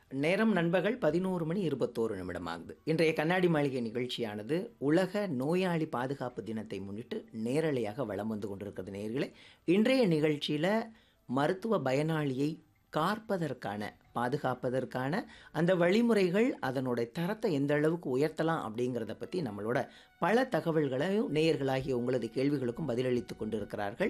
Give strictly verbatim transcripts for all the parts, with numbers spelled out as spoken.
நேரம் நண்பகல் பதினொன்று மணி இருபத்தொன்று நிமிடம் ஆகுது. இன்றைய கண்ணாடி மாளிகை நிகழ்ச்சியானது உலக நோயாளி பாதுகாப்பு தினத்தை முன்னிட்டு நேரலையாக வலம் வந்து கொண்டிருக்கிறது நேயர்களே. இன்றைய நிகழ்ச்சியில் மருத்துவ பயனாளியை காப்பதற்கான பாதுகாப்பதற்கான அந்த வழிமுறைகள், அதனுடைய தரத்தை எந்த அளவுக்கு உயர்த்தலாம் அப்படிங்கிறத பற்றி நம்மளோட பல தகவல்களையும் நேயர்களாகிய உங்களது கேள்விகளுக்கும் பதிலளித்து கொண்டிருக்கிறார்கள்.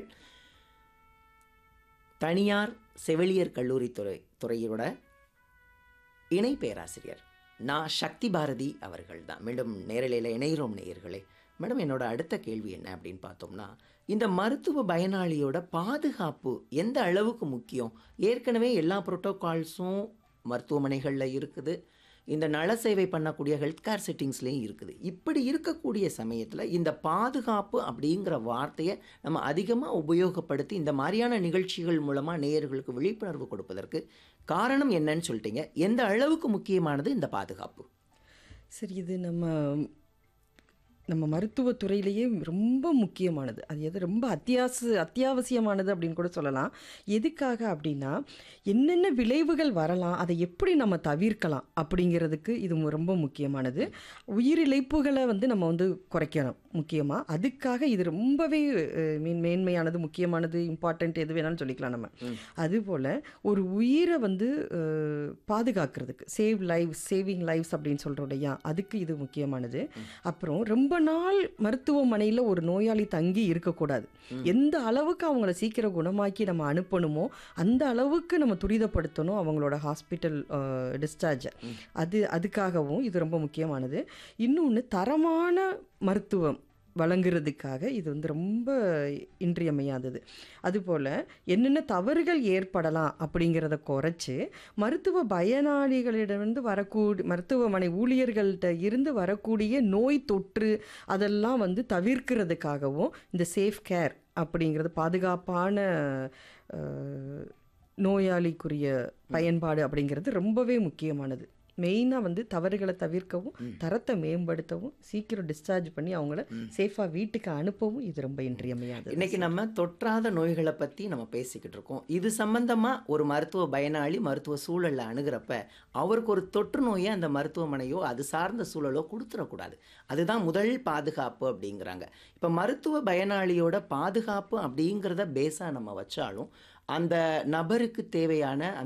தனியார் செவிலியர் கல்லூரி துறை துறையோட இணை பேராசிரியர் நான் சக்தி பாரதி அவர்கள் தான். மீண்டும் நேரலையில் இணைகிறோம் நேயர்களே. மேடம், என்னோட அடுத்த கேள்வி என்ன அப்படின்னு பார்த்தோம்னா, இந்த மருத்துவ பயனாளியோட பாதுகாப்பு எந்த அளவுக்கு முக்கியம்? ஏற்கனவே எல்லா புரோட்டோகால்ஸும் மருத்துவமனைகளில் இருக்குது, இந்த நல சேவை பண்ணக்கூடிய ஹெல்த் கேர் செட்டிங்ஸ்லேயும் இருக்குது. இப்படி இருக்கக்கூடிய சமயத்தில் இந்த பாதுகாப்பு அப்படிங்கிற வார்த்தையை நம்ம அதிகமாக உபயோகப்படுத்தி இந்த மாதிரியான நிகழ்ச்சிகள் மூலமாக நேயர்களுக்கு விழிப்புணர்வு கொடுப்பதற்கு காரணம் என்னன்னு சொல்லிட்டீங்க. எந்த அளவுக்கு முக்கியமானது இந்த பாதுகாப்பு? சரி, இது நம்ம நம்ம மருத்துவத்துறையிலேயே ரொம்ப முக்கியமானது. அது எது ரொம்ப அத்தியாவசிய அத்தியாவசியமானது அப்படின்னு கூட சொல்லலாம். எதுக்காக அப்படின்னா, என்னென்ன விளைவுகள் வரலாம், அதை எப்படி நம்ம தவிர்க்கலாம் அப்படிங்கிறதுக்கு இது ரொம்ப முக்கியமானது. உயிரிழப்புகளை வந்து நம்ம வந்து குறைக்கணும் முக்கியமாக. அதுக்காக இது ரொம்பவே மீன் மேன்மையானது, முக்கியமானது, இம்பார்ட்டண்ட், எது வேணாலும் சொல்லிக்கலாம் நம்ம. அதுபோல் ஒரு உயிரை வந்து பாதுகாக்கிறதுக்கு, சேவ் லைஃப் சேவிங் லைஃப்ஸ் அப்படின்னு சொல்கிறோம் இல்லையா, அதுக்கு இது முக்கியமானது. அப்புறம் ரொம்ப நாள் மருத்துவமனையில் ஒரு நோயாளி தங்கி இருக்கக்கூடாது. எந்த அளவுக்கு அவங்கள சீக்கிரம் குணமாக்கி நம்ம அனுப்பணுமோ அந்த அளவுக்கு நம்ம துரிதப்படுத்தணும் அவங்களோட ஹாஸ்பிட்டல் டிஸ்சார்ஜை. அது அதுக்காகவும் இது ரொம்ப முக்கியமானது. இன்னொன்று, தரமான மருத்துவம் வழங்குறதுக்காக இது வந்து ரொம்ப இன்றியமையாதது. அதுபோல் என்னென்ன தவறுகள் ஏற்படலாம் அப்படிங்கிறத குறைச்சி, மருத்துவ பயனாளிகளிடமிருந்து வரக்கூடிய மருத்துவமனை ஊழியர்கள்ட்ட இருந்து வரக்கூடிய நோய் தொற்று அதெல்லாம் வந்து தவிர்க்கிறதுக்காகவும் இந்த சேஃப் கேர் அப்படிங்கிறது, பாதுகாப்பான நோயாளிக்குரிய பயன்பாடு அப்படிங்கிறது ரொம்பவே முக்கியமானது. மெயினாக வந்து தவறுகளை தவிர்க்கவும், தரத்தை மேம்படுத்தவும், சீக்கிரம் டிஸ்சார்ஜ் பண்ணி அவங்கள சேஃபாக வீட்டுக்கு அனுப்பவும் இது ரொம்ப இன்றியமையாது. இன்னைக்கு நம்ம தொற்றாத நோய்களை பற்றி நம்ம பேசிக்கிட்டு இருக்கோம். இது சம்பந்தமாக ஒரு மருத்துவ பயனாளி மருத்துவ சூழலில் அணுகிறப்ப அவருக்கு ஒரு தொற்று நோயை அந்த மருத்துவமனையோ அது சார்ந்த சூழலோ கொடுத்துடக்கூடாது. அதுதான் முதல் பாதுகாப்பு அப்படிங்கிறாங்க. இப்போ மருத்துவ பயனாளியோட பாதுகாப்பு அப்படிங்கிறத பேஸாக நம்ம வச்சாலும் அந்த நபருக்கு தேவையான